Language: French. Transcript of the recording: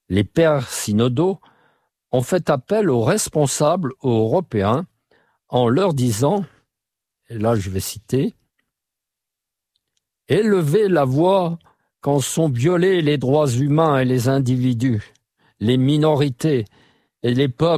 les pères synodaux ont fait appel aux responsables européens en leur disant, et là je vais citer, « Élevez la voix quand sont violés les droits humains et les individus, les minorités et les peuples